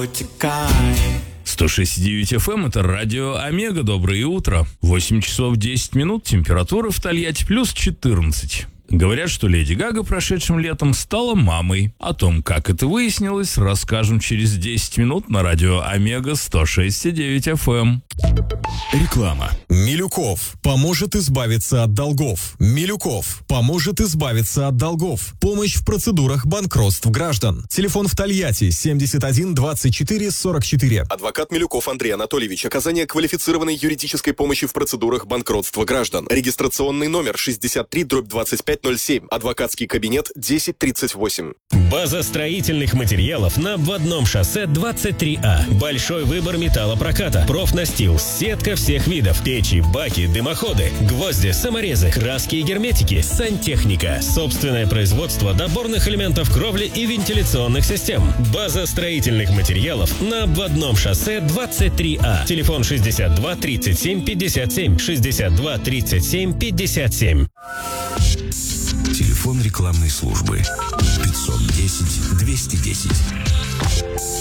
утекай. 106,9 FM – это радио Омега. Доброе утро. 8 часов 10 минут. Температура в Тольятти плюс 14. Говорят, что Леди Гага прошедшим летом стала мамой. О том, как это выяснилось, расскажем через 10 минут на радио Омега 106,9 FM. Реклама. Милюков поможет избавиться от долгов. Милюков поможет избавиться от долгов. Помощь в процедурах банкротств граждан. Телефон в Тольятти 71 24 44. Адвокат Милюков Андрей Анатольевич. Оказание квалифицированной юридической помощи в процедурах банкротства граждан. Регистрационный номер 63/2507. Адвокатский кабинет 1038. База строительных материалов на обводном шоссе 23А. Большой выбор металлопроката. Профнастил, сетка всех видов, печи, баки, дымоходы, гвозди, саморезы, краски и герметики, сантехника, собственное производство доборных элементов кровли и вентиляционных систем. База строительных материалов на обводном шоссе 23А. Телефон 62 37 57 62 37 57. Телефон рекламной службы 510 210.